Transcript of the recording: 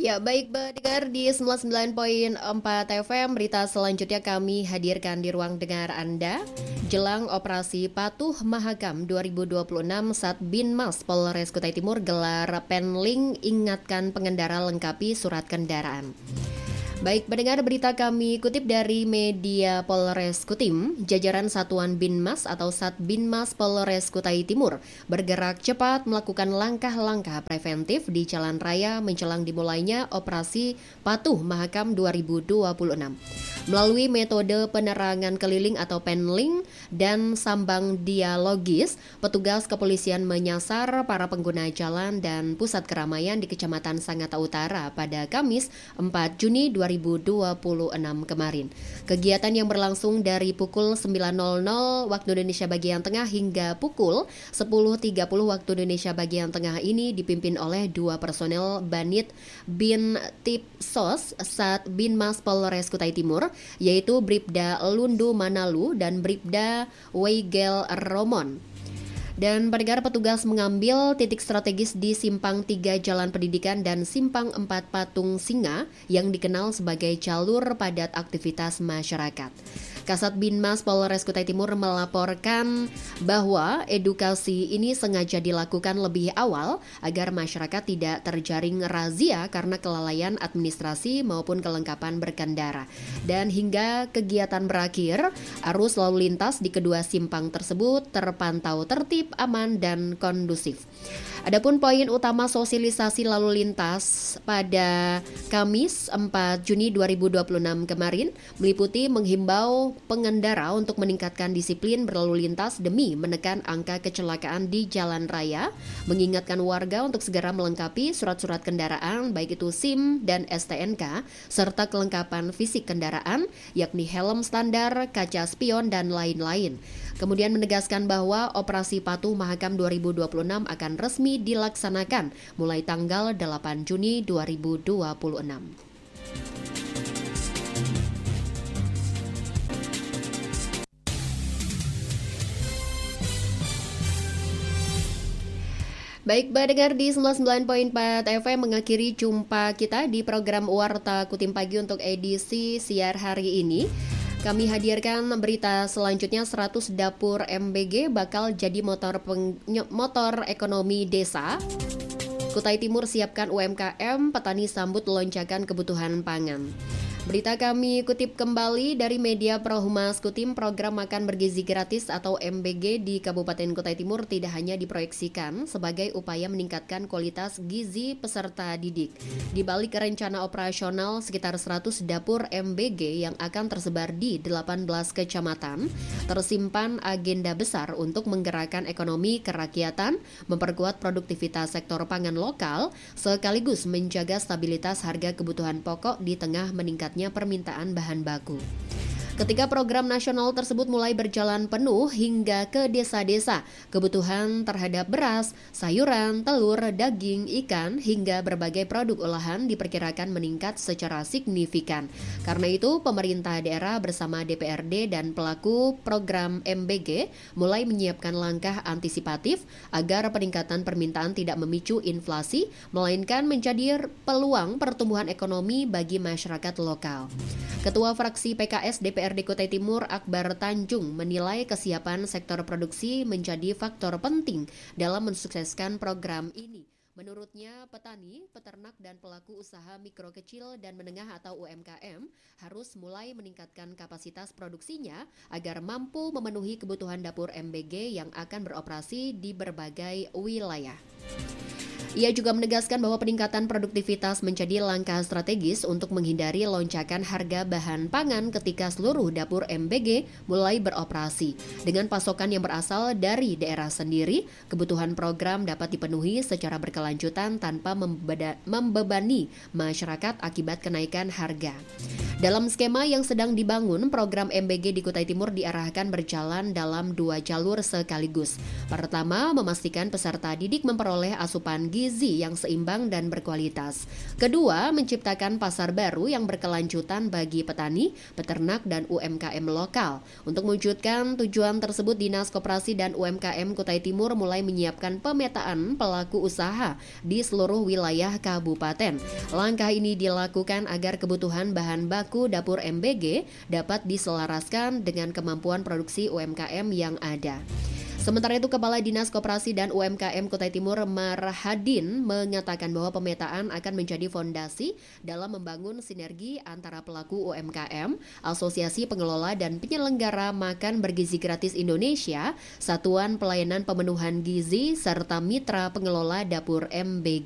Ya, baik pendengar di 99,4 FM, berita selanjutnya kami hadirkan di ruang dengar Anda. Jelang operasi Patuh Mahakam 2026 saat Binmas Polres Kutai Timur gelar penling ingatkan pengendara lengkapi surat kendaraan. Baik, pendengar, berita kami kutip dari media Polres Kutim. Jajaran Satuan Binmas atau Sat Binmas Polres Kutai Timur bergerak cepat melakukan langkah-langkah preventif di jalan raya menjelang dimulainya operasi Patuh Mahakam 2026. Melalui metode penerangan keliling atau penling dan sambang dialogis, petugas kepolisian menyasar para pengguna jalan dan pusat keramaian di Kecamatan Sangatta Utara pada Kamis 4 Juni 2026 kemarin. Kegiatan yang berlangsung dari pukul 9.00 waktu Indonesia bagian tengah hingga pukul 10.30 waktu Indonesia bagian tengah ini dipimpin oleh dua personel Banit Bin Tipsos Sat Binmas Polres Kutai Timur, yaitu Bribda Lundu Manalu dan Bribda Weigel Romon. Dan pendengar, petugas mengambil titik strategis di Simpang 3 Jalan Pendidikan dan Simpang 4 Patung Singa yang dikenal sebagai jalur padat aktivitas masyarakat. Kasat Binmas Polres Kutai Timur melaporkan bahwa edukasi ini sengaja dilakukan lebih awal agar masyarakat tidak terjaring razia karena kelalaian administrasi maupun kelengkapan berkendara. Dan hingga kegiatan berakhir, arus lalu lintas di kedua simpang tersebut terpantau tertib, aman, dan kondusif. Adapun poin utama sosialisasi lalu lintas pada Kamis 4 Juni 2026 kemarin meliputi menghimbau pengendara untuk meningkatkan disiplin berlalu lintas demi menekan angka kecelakaan di jalan raya, mengingatkan warga untuk segera melengkapi surat-surat kendaraan baik itu SIM dan STNK serta kelengkapan fisik kendaraan yakni helm standar, kaca spion, dan lain-lain. Kemudian menegaskan bahwa operasi Patuh Mahakam 2026 akan resmi dilaksanakan mulai tanggal 8 Juni 2026. Baik, pendengar di 99,4 FM mengakhiri jumpa kita di program Warta Kutim Pagi untuk edisi siar hari ini. Kami hadirkan berita selanjutnya, 100 dapur MBG bakal jadi motor ekonomi desa. Kutai Timur siapkan UMKM, petani sambut lonjakan kebutuhan pangan. Berita kami kutip kembali dari media Prohumas Kutim. Program makan bergizi gratis atau MBG di Kabupaten Kutai Timur tidak hanya diproyeksikan sebagai upaya meningkatkan kualitas gizi peserta didik. Di balik rencana operasional sekitar 100 dapur MBG yang akan tersebar di 18 kecamatan, tersimpan agenda besar untuk menggerakkan ekonomi kerakyatan, memperkuat produktivitas sektor pangan lokal, sekaligus menjaga stabilitas harga kebutuhan pokok di tengah meningkatnya permintaan bahan baku. Ketika program nasional tersebut mulai berjalan penuh hingga ke desa-desa, kebutuhan terhadap beras, sayuran, telur, daging, ikan, hingga berbagai produk olahan diperkirakan meningkat secara signifikan. Karena itu, pemerintah daerah bersama DPRD dan pelaku program MBG mulai menyiapkan langkah antisipatif agar peningkatan permintaan tidak memicu inflasi, melainkan menjadi peluang pertumbuhan ekonomi bagi masyarakat lokal. Ketua fraksi PKS DPRD Kutai Timur Akbar Tanjung menilai kesiapan sektor produksi menjadi faktor penting dalam mensukseskan program ini. Menurutnya, petani, peternak, dan pelaku usaha mikro kecil dan menengah atau UMKM harus mulai meningkatkan kapasitas produksinya agar mampu memenuhi kebutuhan dapur MBG yang akan beroperasi di berbagai wilayah. Ia juga menegaskan bahwa peningkatan produktivitas menjadi langkah strategis untuk menghindari lonjakan harga bahan pangan ketika seluruh dapur MBG mulai beroperasi. Dengan pasokan yang berasal dari daerah sendiri, kebutuhan program dapat dipenuhi secara berkelanjutan tanpa membebani masyarakat akibat kenaikan harga. Dalam skema yang sedang dibangun, program MBG di Kutai Timur diarahkan berjalan dalam 2 jalur sekaligus. Pertama, memastikan peserta didik memperoleh asupan gizi gizi yang seimbang dan berkualitas. Kedua, menciptakan pasar baru yang berkelanjutan bagi petani, peternak, dan UMKM lokal. Untuk mewujudkan tujuan tersebut, Dinas Koperasi dan UMKM Kutai Timur mulai menyiapkan pemetaan pelaku usaha di seluruh wilayah kabupaten. Langkah ini dilakukan agar kebutuhan bahan baku dapur MBG dapat diselaraskan dengan kemampuan produksi UMKM yang ada. Sementara itu, Kepala Dinas Koperasi dan UMKM Kutai Timur Marhadin mengatakan bahwa pemetaan akan menjadi fondasi dalam membangun sinergi antara pelaku UMKM, Asosiasi Pengelola dan Penyelenggara Makan Bergizi Gratis Indonesia, Satuan Pelayanan Pemenuhan Gizi, serta mitra pengelola dapur MBG.